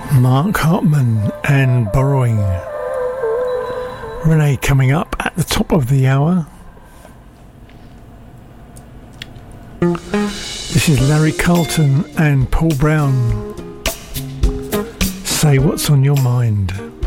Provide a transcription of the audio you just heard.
Mark Hartman and Borrowing. Renee coming up at the top of the hour. This is Larry Carlton and Paul Brown. Say what's on your mind.